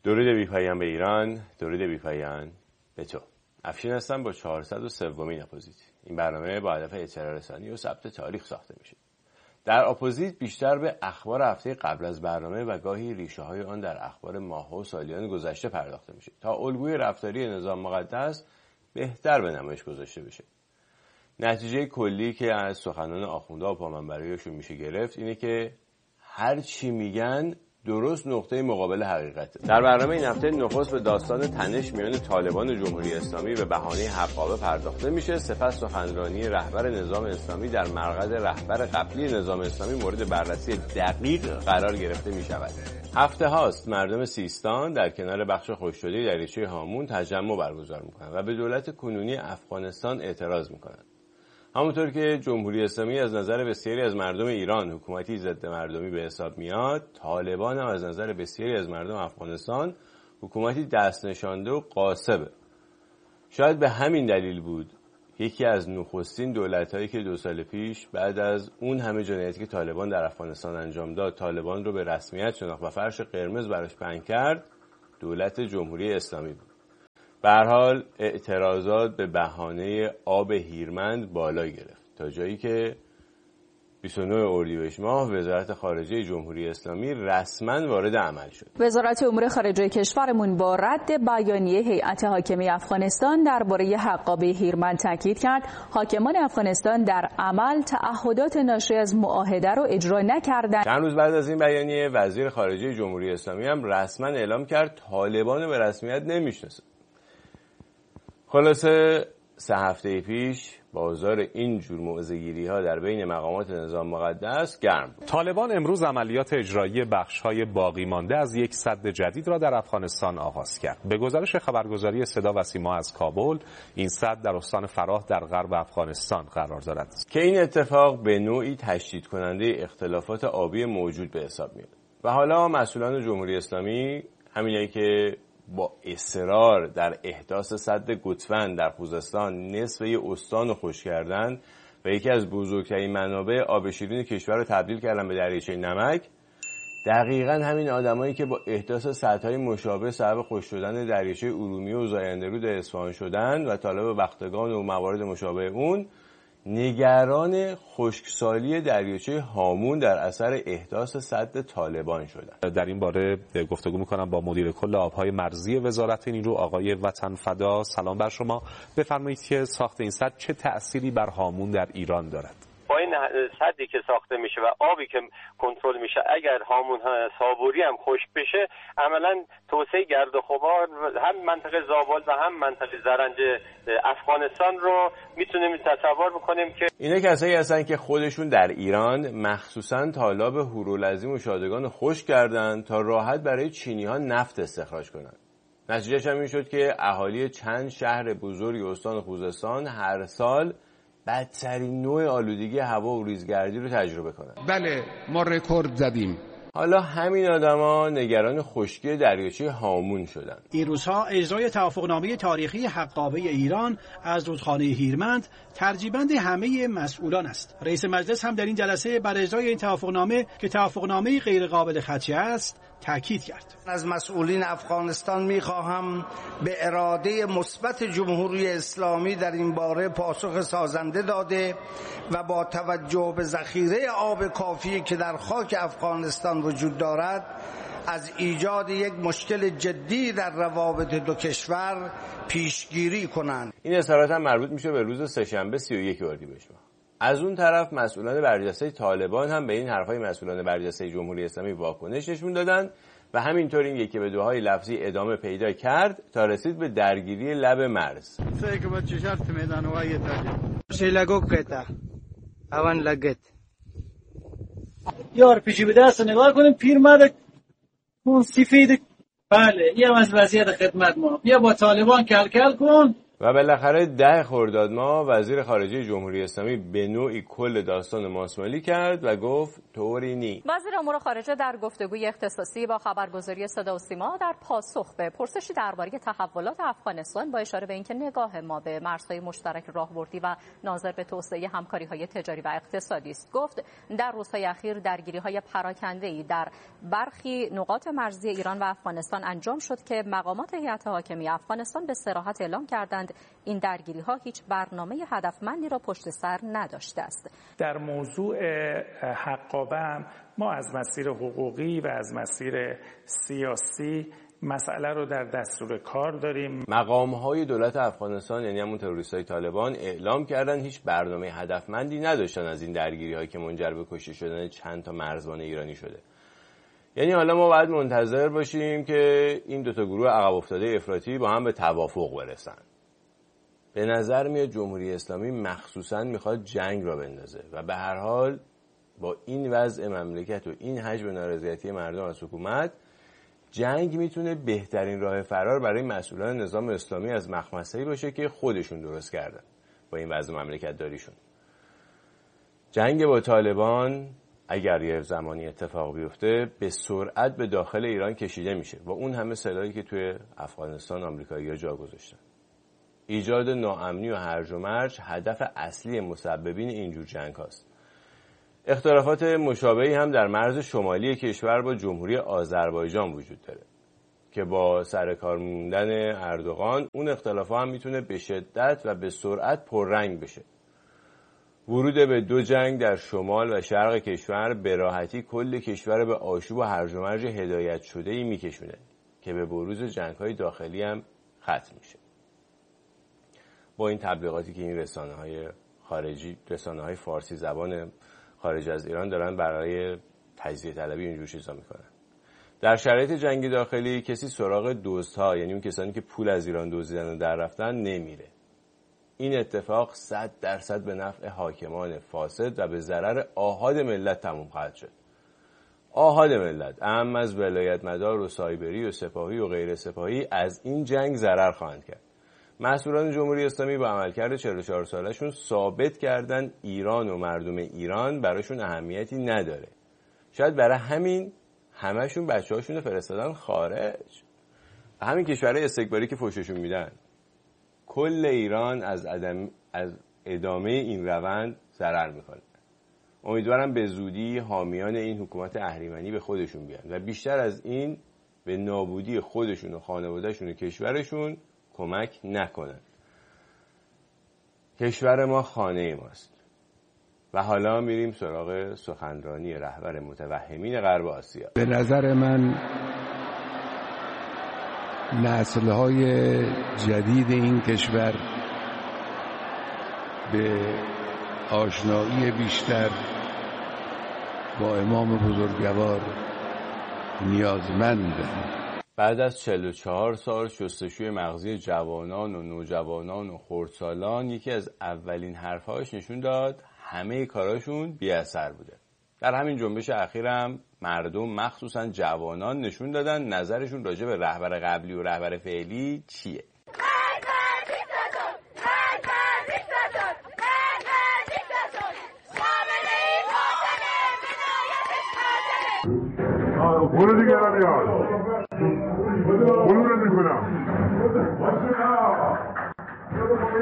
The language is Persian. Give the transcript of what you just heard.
درود بی‌پایان به ایران، درود بی‌پایان به تو. افشین هستم با 403مین اپوزیت. این برنامه با هدف اطلاع رسانی و ثبت تاریخ ساخته میشه. در اپوزیت بیشتر به اخبار هفته قبل از برنامه و گاهی ریشه‌های آن در اخبار ماه‌ها و سالیان گذشته پرداخته میشه تا الگوی رفتاری نظام مقدس بهتر به نمایش گذاشته بشه. نتیجه کلی که از سخنان آخوندها و پامنبرایشون میشه گرفت اینه که هر چی میگن درست نقطه مقابل حقیقته. در برنامه این هفته نخست به داستان تنش میان طالبان و جمهوری اسلامی به بهانه حقابه پرداخته میشه. سپس سخنرانی رهبر نظام اسلامی در مرقد رهبر قبلی نظام اسلامی مورد بررسی دقیق قرار گرفته میشود. هفته هاست مردم سیستان در کنار بخش خشک‌شده دریاچه هامون تجمع برگزار میکنند و به دولت کنونی افغانستان اعتراض میکنند. همونطور که جمهوری اسلامی از نظر بسیاری از مردم ایران حکومتی ضد مردمی به حساب میاد، طالبان هم از نظر بسیاری از مردم افغانستان حکومتی دست نشانده و غاصبه. شاید به همین دلیل بود یکی از نخستین دولت‌هایی که 2 سال پیش بعد از اون همه جنایتی که طالبان در افغانستان انجام داد، طالبان رو به رسمیت شناخت و فرش قرمز براش پهن کرد، دولت جمهوری اسلامی بود. به هر حال اعتراضات به بهانه آب هیرمند بالا گرفت تا جایی که 29 اردیبهشت ماه وزارت خارجه جمهوری اسلامی رسما وارد عمل شد. وزارت امور خارجه کشورمون با رد بیانیه هیئت حاکمه افغانستان درباره حقابه هیرمند تاکید کرد حاکمان افغانستان در عمل تعهدات ناشی از معاهده رو اجرا نکردند. چند روز بعد از این بیانیه وزیر خارجه جمهوری اسلامی هم رسما اعلام کرد طالبان رو به رسمیت نمیشناسه. خلاصه 3 هفته پیش بازار این جور موضع‌گیری‌ها در بین مقامات نظام مقدس گرم بود. طالبان امروز عملیات اجرایی بخش‌های باقی مانده از یک سد جدید را در افغانستان آغاز کرد. به گزارش خبرگزاری صدا و سیما از کابل، این سد در استان فراه در غرب افغانستان قرار دارد که این اتفاق به نوعی تشدید کننده اختلافات آبی موجود به حساب میاد. و حالا مسئولان جمهوری اسلامی همینایی که با اصرار در احداث سد گوتفند در خوزستان نصف یه استان رو خشک کردن و یکی از بزرگترین منابع آب شیرین کشور رو تبدیل کردن به دریاچه نمک، دقیقاً همین آدمایی که با احداث سدهای مشابه سبب خشک شدن دریاچه ارومیه و زاینده‌رود اصفهان شدن و طالب بختگان و موارد مشابه اون، نگران خشکسالی دریاچه هامون در اثر احداث سد طالبان شدند. در این باره گفتگو می‌کنم با مدیر کل آبهای مرزی وزارت نیرو آقای وطن فدا. سلام بر شما. بفرمایید که ساخت این سد چه تأثیری بر هامون در ایران دارد؟ با این سدی که ساخته میشه و آبی که کنترل میشه، اگر هامون صابوری هم خشک بشه، عملا توسعه گرد و غبار هم منطقه زابل و هم منطقه زرنج افغانستان رو میتونیم تصور بکنیم که اینا کسایی هستن که خودشون در ایران مخصوصا تالاب هورالعظیم و شادگان خشک کردن تا راحت برای چینی‌ها نفت استخراج کنن. نتیجهش هم این شد که اهالی چند شهر بزرگ استان خوزستان هر سال بدترین نوع آلودگی هوا و ریزگردی رو تجربه کنن. بله، ما رکورد زدیم. حالا همین آدما نگران خشکی دریاچه هامون شدن. این روزها اجرای توافقنامه تاریخی حقابه ایران از رودخانه هیرمند ترجیبند همه مسئولان است. رئیس مجلس هم در این جلسه بر اجرای این توافقنامه که توافقنامه غیر قابل خدشه است تاکید کرد. از مسئولین افغانستان می‌خواهم به اراده مثبت جمهوری اسلامی در این باره پاسخ سازنده داده و با توجه به ذخیره آب کافی که در خاک افغانستان وجود دارد از ایجاد یک مشکل جدی در روابط 2 کشور پیشگیری کنند. این اظهارات هم مربوط میشه به روز سه‌شنبه 31 اردیبهشت ماه. از اون طرف مسئولان برجسته طالبان هم به این حرفای مسئولان برجسته جمهوری اسلامی واکنش نشون دادن و همینطور این یکی به دوهای لفظی ادامه پیدا کرد تا رسید به درگیری لب مرز. یار پیشی به دست نگاه کنیم، پیرمرد اون سفید. بله، این هم از وضعیت خدمت ما. بیا با طالبان کل کن، و بالاخره 10 خرداد ماه وزیر خارجه جمهوری اسلامی به نوعی کل داستان ماسمالی کرد و گفت طوری نی. وزیر امور خارجه در گفتگوی اختصاصی با خبرگزاری صدا و سیما در پاسخ به پرسشی درباره تحولات افغانستان با اشاره به اینکه نگاه ما به مرزهای مشترک راهبردی و ناظر به توسعه همکاری‌های تجاری و اقتصادی است، گفت در روزهای اخیر درگیری‌های پراکنده‌ای در برخی نقاط مرزی ایران و افغانستان انجام شد که مقامات هیئت حاکمه افغانستان به صراحت اعلام کردند این درگیری‌ها هیچ برنامه هدفمندی را پشت سر نداشته است. در موضوع حقابه هم ما از مسیر حقوقی و از مسیر سیاسی مسئله رو در دستور کار داریم. مقام‌های دولت افغانستان یعنی همون تروریست‌های طالبان اعلام کردن هیچ برنامه هدفمندی نداشتن از این درگیری‌هایی که منجر به کشته شدن چند تا مرزبان ایرانی شده. یعنی حالا ما باید منتظر باشیم که این دوتا گروه عقب افتاده افراطی با هم به توافق برسن. به نظر میاد جمهوری اسلامی مخصوصاً میخواد جنگ را بندازه و به هر حال با این وضع مملکت و این حجم نارضایتی مردم از حکومت، جنگ میتونه بهترین راه فرار برای مسئولان نظام اسلامی از مخمصه‌ای باشه که خودشون درست کردن با این وضع مملکت داریشون. جنگ با طالبان اگر یه زمانی اتفاق بیفته به سرعت به داخل ایران کشیده میشه و اون همه سلاحی که توی افغانستان آمریکایی‌ها جا گذاشتن. ایجاد ناامنی و هرج و مرج هدف اصلی مسببین اینجور جنگ هاست. اختلافات مشابهی هم در مرز شمالی کشور با جمهوری آذربایجان وجود داره که با سرکار موندن اردوغان اون اختلافات هم میتونه به شدت و به سرعت پررنگ بشه. ورود به 2 جنگ در شمال و شرق کشور به راحتی کل کشور به آشوب و هرج و مرج هدایت شده‌ای میکشونه که به بروز جنگ‌های داخلی هم ختم میشه. با این تبلیغاتی که این رسانه‌های خارجی، رسانه‌های فارسی زبان خارج از ایران دارن برای تجزیه طلبی اینجور چیزا میکنن. در شرایط جنگ داخلی کسی سراغ دزدها یعنی اون کسانی که پول از ایران دزدیدن و در رفتن نمیره. این اتفاق 100% به نفع حاکمان فاسد و به ضرر آحاد ملت تموم خواهد شد. آحاد ملت، اهم از ولایت مدار و سایبری و سپاهی و غیر سپاهی، از این جنگ ضرر خواهند کرد. مسئولان جمهوری اسلامی با عملکرد 44 سالشون ثابت کردن ایران و مردم ایران براشون اهمیتی نداره. شاید برای همین همشون بچه‌هاشون رو فرستادن خارج. همین کشورهای استکباری که فوششون میدن. کل ایران از ادامه این روند ضرر میکنه. امیدوارم به زودی حامیان این حکومت اهریمنی به خودشون بیان و بیشتر از این به نابودی خودشون و خانوادهشون و کشورشون کمک نکنن. کشور ما خانه ماست. و حالا میریم سراغ سخنرانی رهبر متوهمین غرب آسیا. به نظر من نسل‌های جدید این کشور به آشنایی بیشتر با امام بزرگوار نیازمندند. بعد از 44 سال شستشوی مغزی جوانان و نوجوانان و خردسالان، یکی از اولین حرفاش نشون داد همه کاراشون بی اثر بوده. در همین جنبش اخیرم مردم مخصوصا جوانان نشون دادن نظرشون راجع به رهبر قبلی و رهبر فعلی چیه. برو دیگه را بیاد برو رو میکنم